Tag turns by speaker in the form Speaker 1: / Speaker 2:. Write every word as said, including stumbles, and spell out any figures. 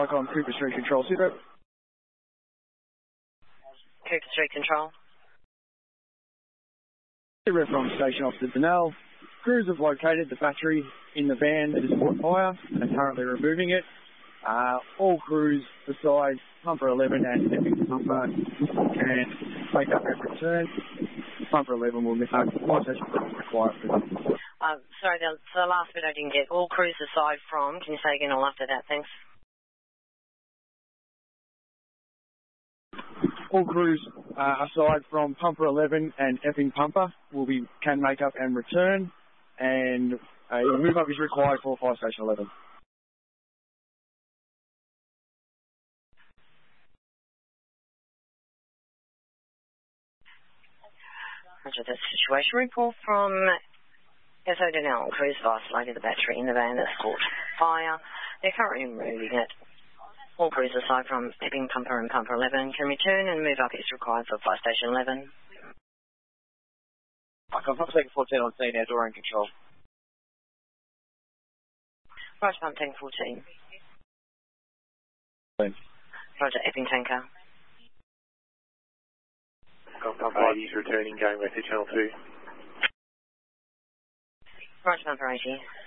Speaker 1: Icon Cooper Street Control. Super.
Speaker 2: Cooper Street Control.
Speaker 1: Super from Station Officer Denell. Crews have located the battery in the van that has caught fire and are currently removing it. Uh, all crews besides Pumper eleven and Epic Pumper can make up and return. Pumper eleven will make up fire station required for them.
Speaker 2: Uh, sorry, the, the last bit I didn't get. All crews aside from, can you say again all after that? Thanks.
Speaker 1: All crews uh, aside from Pumper eleven and Epping Pumper will be can make up and return, and a move up is required for Fire Station eleven.
Speaker 2: Roger, that situation report from S O Denell. Crews have isolated the battery in the van that's caught fire. They're currently removing it. All crews aside from Epping Pumper and Pumper eleven can return, and move up is required for Fire Station eleven.
Speaker 3: I'm from Second fourteen on scene now, door in control.
Speaker 2: Roger, Pump Tank fourteen.
Speaker 3: Thanks.
Speaker 2: Roger, Epping Tanker.
Speaker 4: Pumper eighty is returning, going with to channel two.
Speaker 2: Roger, Pumper eighty.